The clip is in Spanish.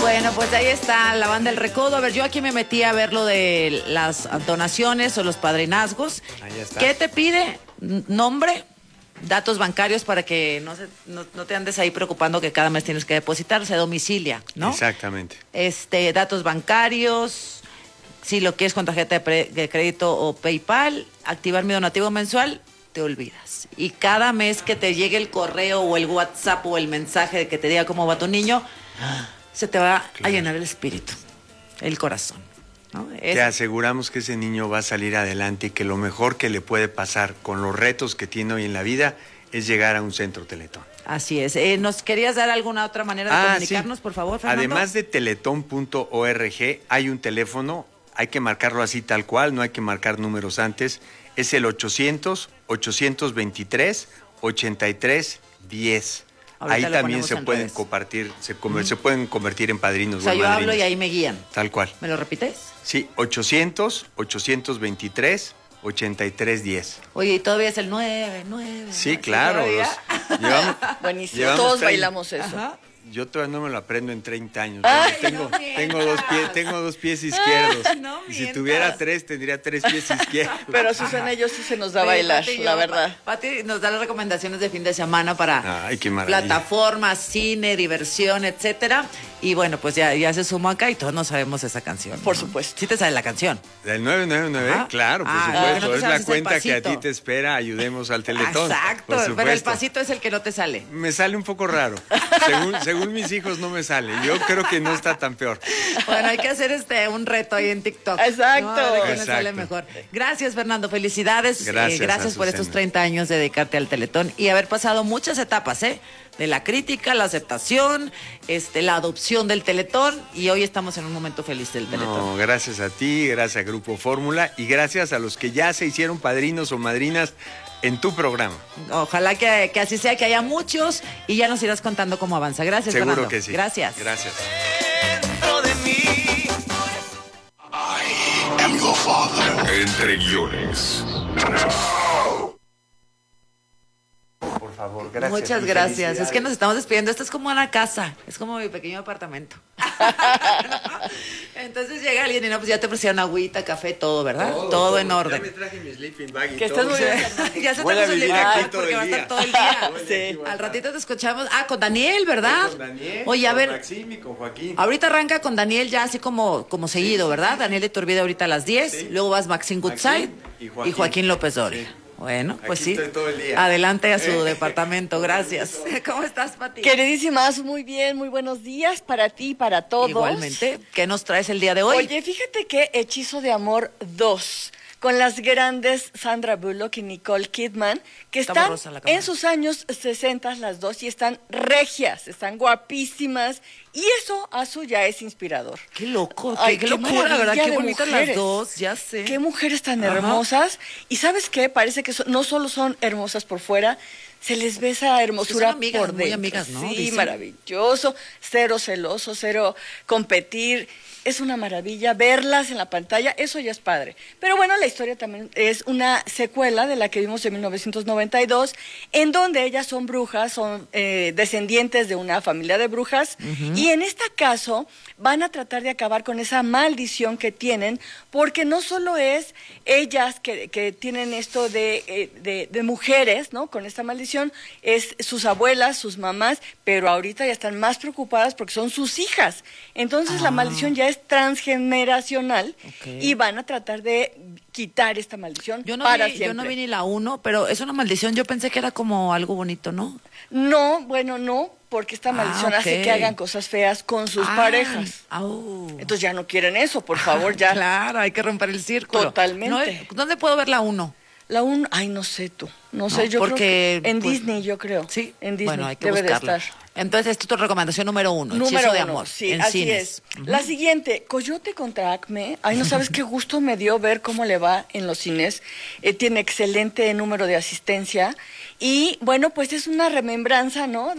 Bueno, pues ahí está la banda El Recodo. A ver, yo aquí me metí a ver lo de las donaciones o los padrinazgos. Ahí está. ¿Qué te pide? Nombre, datos bancarios para que no te andes ahí preocupando que cada mes tienes que depositar, se domicilia, ¿no? Exactamente. Datos bancarios, si lo quieres con tarjeta de crédito o PayPal, activar mi donativo mensual, te olvidas. Y cada mes que te llegue el correo o el WhatsApp o el mensaje de que te diga cómo va tu niño, se te va a llenar el espíritu, el corazón, ¿no? Te aseguramos que ese niño va a salir adelante y que lo mejor que le puede pasar con los retos que tiene hoy en la vida es llegar a un centro Teletón. Así es. ¿Nos querías dar alguna otra manera de comunicarnos, sí. por favor, Fernando? Además de teletón.org, hay un teléfono, hay que marcarlo así tal cual, no hay que marcar números antes. Es el 800-823-8310. Ahí también se pueden compartir, se pueden convertir en padrinos. O sea, yo hablo y ahí me guían. Tal cual. ¿Me lo repites? Sí, 800-823-8310. Oye, y todavía es el 9. Sí, claro. Buenísimo, todos bailamos eso. Ajá. Yo todavía no me lo aprendo en 30 años. Ay, tengo dos pies izquierdos. No y si tuviera 3, tendría 3 pies izquierdos. Pero Susana y yo sí se nos da bailar, la verdad. Pati nos da las recomendaciones de fin de semana para plataformas, cine, diversión, etcétera. Y bueno, pues ya se sumó acá y todos no sabemos esa canción. Por supuesto. Sí te sabes la canción. Del 999, claro, por supuesto. No es la cuenta que a ti te espera. Ayudemos al Teletón. Exacto, pero el pasito es el que no te sale. Me sale un poco raro. Según mis hijos no me sale. Yo creo que no está tan peor. Bueno, hay que hacer un reto ahí en TikTok. Exacto. ¿No? A ver quién le sale mejor. Gracias, Fernando. Felicidades. Gracias por estos 30 años de dedicarte al Teletón y haber pasado muchas etapas, de la crítica, la aceptación, la adopción del Teletón, y hoy estamos en un momento feliz del Teletón. No, gracias a ti, gracias a Grupo Fórmula y gracias a los que ya se hicieron padrinos o madrinas en tu programa. Ojalá que así sea, que haya muchos y ya nos irás contando cómo avanza. Gracias, Seguro Fernando. que sí. Gracias. Gracias. Dentro de mí. I am your father. Entre guiones. Por favor, gracias. Muchas gracias. Es que nos estamos despidiendo. Esto es como una casa. Es como mi pequeño apartamento. Entonces llega alguien y pues ya te ofrecieron agüita, café, todo, ¿verdad? Todo en orden. Ya me traje mi sleeping bag y que todo. Estás muy bien. Ya se te Voy a puso el vivir sleeping aquí bag todo porque el va a estar día. todo el día. Sí. Al ratito te escuchamos. Con Daniel, ¿verdad? Con Daniel, Oye, a ver. Con Maxim y con Joaquín. Ahorita arranca con Daniel ya así como seguido, ¿verdad? Daniel de Iturbide ahorita a las 10. Sí. Luego vas Maxim Goodside y Joaquín López Doria. Sí. Bueno, pues Aquí sí. estoy todo el día. Adelante a su departamento. Gracias. ¿Cómo estás, Pati? Queridísimas, muy bien, muy buenos días para ti y para todos. Igualmente. ¿Qué nos traes el día de hoy? Oye, fíjate que Hechizo de Amor 2, con las grandes Sandra Bullock y Nicole Kidman, que están en sus años 60 las dos y están regias, están guapísimas, y eso a su ya es inspirador. Qué loco, Ay, qué locura, ¿verdad? Qué bonitas las dos, ya sé. Qué mujeres tan hermosas. Y ¿sabes qué? Parece que no solo son hermosas por fuera, se les ve esa hermosura amigas, por dentro. muy amigas, ¿no? Sí, Dicen. maravilloso, cero celoso, cero competir. Es una maravilla verlas en la pantalla, eso ya es padre. Pero bueno, la historia también es una secuela de la que vimos en 1992, en donde ellas son brujas, son descendientes de una familia de brujas, y en este caso van a tratar de acabar con esa maldición que tienen, porque no solo es ellas que tienen esto de mujeres, ¿no? Con esta maldición, es sus abuelas, sus mamás, pero ahorita ya están más preocupadas porque son sus hijas. Entonces la maldición ya es transgeneracional, y van a tratar de quitar esta maldición para siempre. Yo no vi ni la 1, pero es una maldición. Yo pensé que era como algo bonito, ¿no? No, bueno, no, porque esta maldición hace que hagan cosas feas con sus parejas. Entonces ya no quieren eso, por favor, ya. Claro, hay que romper el círculo. Totalmente. ¿Dónde puedo ver la 1? La 1, ay, no sé tú. No sé, yo porque, creo que en Disney, yo creo. Sí, en Disney. Bueno, hay que debe buscarla. de estar. Entonces, esta es tu recomendación número 1, Hechizo de Amor, sí, en así cines. es. La siguiente, Coyote contra Acme. Ay, no sabes qué gusto me dio ver cómo le va en los cines. Tiene excelente número de asistencia. Y, bueno, pues es una remembranza, ¿no?